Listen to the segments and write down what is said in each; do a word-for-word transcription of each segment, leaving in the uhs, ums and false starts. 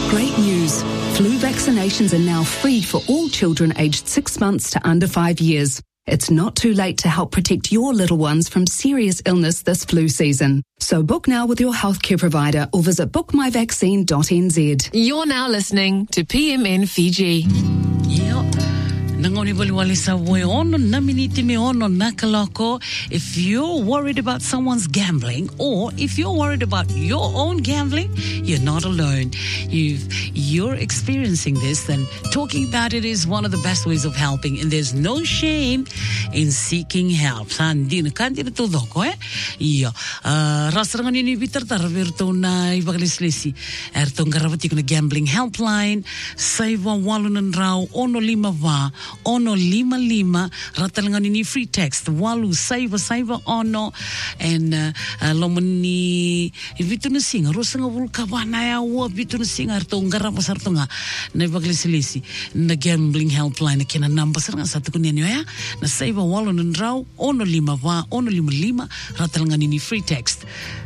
Great news. Flu vaccinations are now free for all children aged six months to under five years. It's not too late to help protect your little ones from serious illness this flu season. So book now with your healthcare provider or visit book my vaccine dot n z. You're now listening to P M N Fiji. Yeah. Nangoni wali sa ono na miniti me ono na kaloko. If you're worried about someone's gambling, or if you're worried about your own gambling, you're not alone. You've you're experiencing this, then talking about it is one of the best ways of helping, and there's no shame in seeking help. Sandina kandina to doko eh. Iyo. Rasrangan ini bitar tarverto na ibagalislesi. Ertong garavati kuna gambling helpline. Saiva walunan rau ono lima va. Ono lima lima ratalangan ini free text walu saiva saiva ono and uh, uh, lomani vitu na singa rosanga vulka wana ya wa vitu na singa arto ngara pasarto nga na baglesilisi na gambling helpline na kina number saranga satu kunenyo ya na saiva walu nandrau ono lima va ono lima lima ratalangan ini free text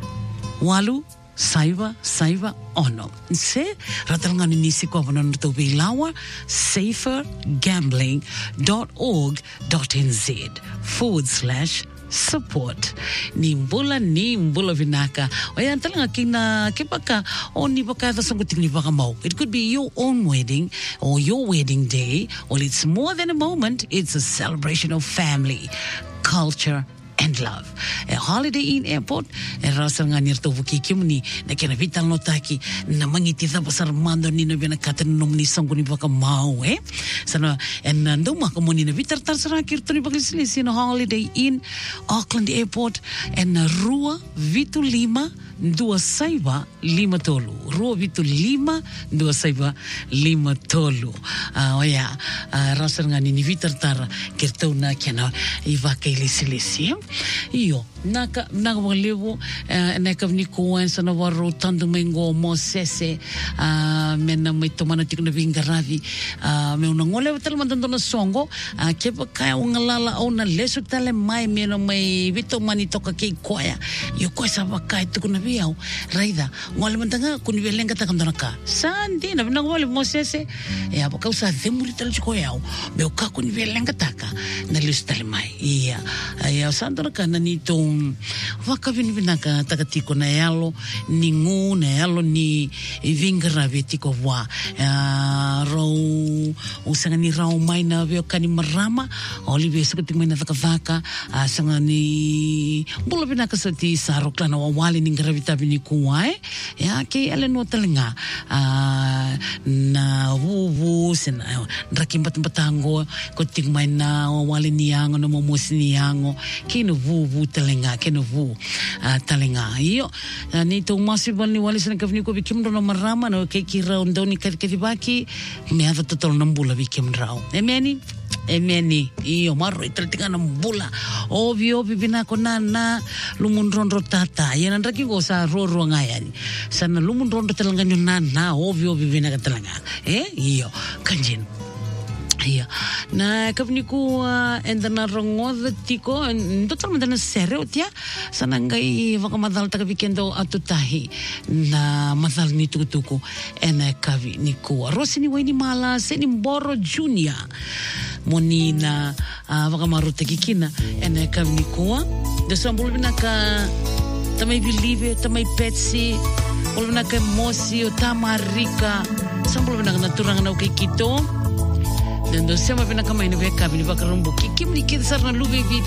walu Saiva, Saiva, ono. Se, ratalangan ini si ko panon to bilawa safer gambling dot org dot n z forward slash support. Nimbula nimbula vinaka. Oyan talanga kina kipaka o ni baka ta sangutik ni baka mau. It could be your own wedding or your wedding day, or it's more than a moment. It's a celebration of family, culture, and love. A Holiday Inn Airport, e rasa nga nirto vuki kimni, na kina vital no taki, na mangitita pasar mando ni na bina katan nung ni sangko ni baka mau, eh? Sana, and nando makamu ni na vitar tarsara kirto ni bagalisilisi na Holiday Inn, Auckland Airport, and na Rua Vitu Lima, Dua Saiva Lima Tolu. Rua Vitu Lima, Dua Saiva Lima Tolu. Uh, o ya, uh, rasa nga ni vitar tar kirto na kina iwa kailisilisi, Iyo, naka naka walewo naka vniko ensa na waro tandu mengo mo sese mena mai tomana tiku na vingaravi me una ngole watal mandando na songo kepa kaya ungalala au na leso tale mai mena mai vito mani toka kei koya yo koe sa wakai tuku na viau raida ngole mandanga kuni velenga takandona ka sandi na vina ngole mo sese e apa kausa demuri tale chiko yau me o ka kuni velenga taka na leso tale mai iya iya sandora ka na nitong wakavini vinaka takatiko na yalo ni ngu na yalo ni vingaravi tiko wa rau usanga ni rau mai na veo kani marama olive sakatik mai na takavaka sanga ni bula vinaka sa ti sarok la na wawali ni gravita vini kuwae ya ke ale no talenga na wuwu sena rakimbat batango kotik mai na wawali ni yango na momosi ni yango kino wuwu talenga kino vu talenga iyo ni to masiban ni wali sana kavni ko bikim do na marama no ke ki raund do ni katibaki me ava totol nambula bikim rao emeni emeni iyo maro italtinga nambula obvio bibina ko nana lumun rondo tata yan raki go sa roro ngayan sana lumun rondo talanga nyo nana obvio bibina ka talanga eh iyo kanjin Iya, na kami ko enda na rongod tiko, totalmente na seryo tiya. Sana ngay baka madal taga weekendo atutahi na madal ni tukutuko ena kavi ni ko. Rosi ni Wayne Mala, seni Mboro Junior, moni na baka maruta kikina ena kavi ni ko. Deso ambul binaka tamay Believe, tamay Petsy, ambul binaka Mosi o Tamarika, sambul binaka naturang na kay Kito. Dan dosa ma pinakamay na beka bini bakarumbo kikim ni kid sarna lubi